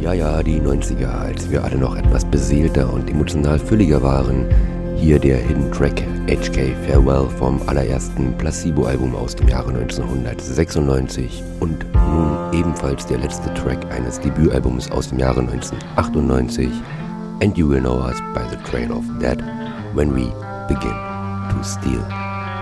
Ja, die 90er, als wir alle noch etwas beseelter und emotional fülliger waren. Hier der Hidden Track HK Farewell vom allerersten Placebo-Album aus dem Jahre 1996 und nun ebenfalls der letzte Track eines Debütalbums aus dem Jahre 1998. And you will know us by the trail of that when we begin to steal.